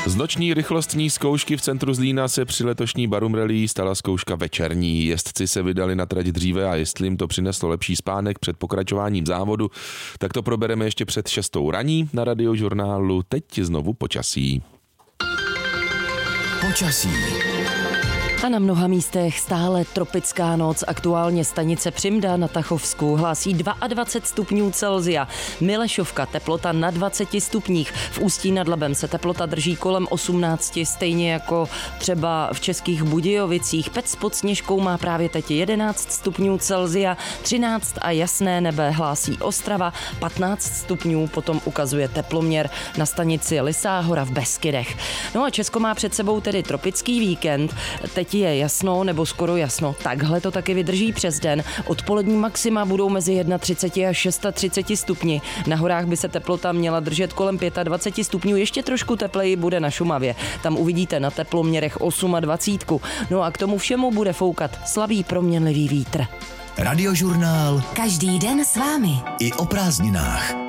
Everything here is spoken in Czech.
Z noční rychlostní zkoušky v centru Zlína se při letošní Barum Rally stala zkouška večerní. Jezdci se vydali na trať dříve a jestli jim to přineslo lepší spánek před pokračováním závodu, tak to probereme ještě před 6 raní na Radiožurnálu. Teď znovu počasí. Počasí. A na mnoha místech stále tropická noc. Aktuálně stanice Přimda na Tachovsku hlásí 22 stupňů Celsia. Milešovka teplota na 20 stupních. V Ústí nad Labem se teplota drží kolem 18, stejně jako třeba v Českých Budějovicích. Pec pod Sněžkou má právě teď 11 stupňů Celsia, 13 a jasné nebe hlásí Ostrava, 15 stupňů potom ukazuje teploměr na stanici Lysá Hora v Beskydech. No a Česko má před sebou tedy tropický víkend. Teď je jasno nebo skoro jasno. Takhle to taky vydrží přes den. Odpolední maxima budou mezi 31 a 36 stupni. Na horách by se teplota měla držet kolem 25 stupňů. Ještě trošku tepleji bude na Šumavě. Tam uvidíte na teploměrech 28. No a k tomu všemu bude foukat slabý proměnlivý vítr. Radiožurnál. Každý den s vámi. I o prázdninách.